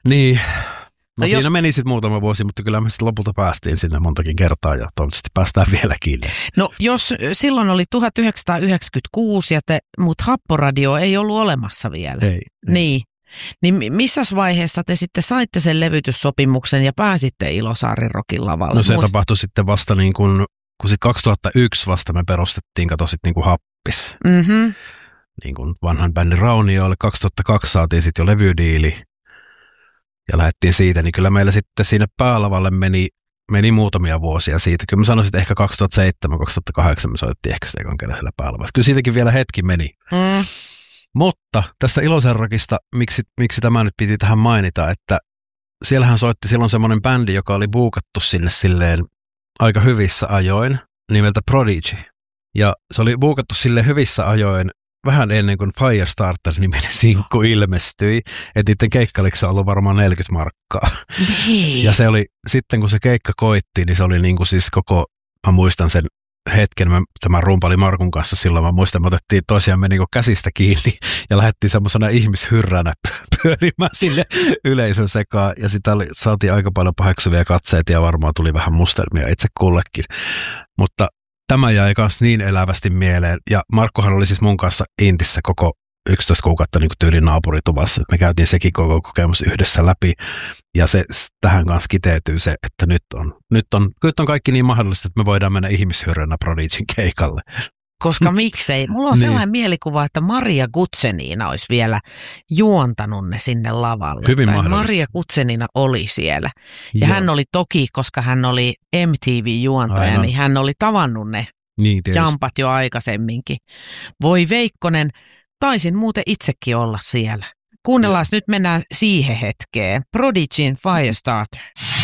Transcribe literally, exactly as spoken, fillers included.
Niin. No, no siinä jos... meni sitten muutama vuosi, mutta kyllä me sitten lopulta päästiin sinne montakin kertaa ja toivottavasti päästään vieläkin. No jos silloin oli tuhatyhdeksänsataayhdeksänkymmentäkuusi, ja te, mutta Happoradio ei ollut olemassa vielä. Ei. ei. Niin. Niin missä vaiheessa te sitten saitte sen levytyssopimuksen ja pääsitte Ilosaaren Rockin lavalle? No se Muist... tapahtui sitten vasta niin kuin, kun sitten kaksituhattayksi vasta me perustettiin, kato sitten niin kuin Happis. Mm-hmm. Niin kuin vanhan bändin Raunioille. kaksituhattakaksi saatiin sitten jo levydiili ja lähdettiin siitä, niin kyllä meillä sitten sinne päälavalle meni, meni muutamia vuosia siitä. Kyllä mä sanoisin, että ehkä kaksituhattaseitsemän kaksituhattakahdeksan me soittiin ehkä sitä ekan kerran siellä päälavalla. Kyllä siitäkin vielä hetki meni. Mm. Mutta tästä Ilosaaren Rockista, miksi, miksi tämä nyt piti tähän mainita, että siellähän soitti silloin semmoinen bändi, joka oli buukattu sinne silleen aika hyvissä ajoin, nimeltä Prodigy. Ja se oli buukattu silleen hyvissä ajoin vähän ennen kuin Firestarter-niminen sinkku ilmestyi, että niiden keikkaliksi on ollut varmaan neljäkymmentä markkaa. Niin. Ja se oli, sitten kun se keikka koitti, niin se oli niin kuin siis koko, mä muistan sen hetken, mä tämän rumpali Markun kanssa silloin, mä muistan, me otettiin toisiamme niin kuin käsistä kiinni ja lähdettiin semmoisena ihmishyrränä pyörimään sinne yleisön sekaan, ja sitä oli, saatiin aika paljon paheksuvia katseita ja varmaan tuli vähän mustelmia itse kullekin, mutta tämä jäi myös niin elävästi mieleen, ja Markkohan oli siis mun kanssa Intissä koko yksitoista kuukautta niin kuin tyylin naapurituvassa, että me käytiin sekin koko kokemus yhdessä läpi, ja se tähän kanssa kiteytyy se, että nyt on, nyt on, nyt on kaikki niin mahdollista, että me voidaan mennä ihmishyrränä Prodigyn keikalle. Koska miksei? Mulla on niin. sellainen mielikuva, että Maria Gutsenina olisi vielä juontanut ne sinne lavalle. Hyvin tai mahdollista. Maria Gutsenina oli siellä. Ja Joo. hän oli toki, koska hän oli M T V-juontaja, Aina. niin hän oli tavannut ne Niin, jampat jo aikaisemminkin. Voi Veikkonen, taisin muuten itsekin olla siellä. Kuunnellaan, nyt mennään siihen hetkeen. Prodigyn Firestarter.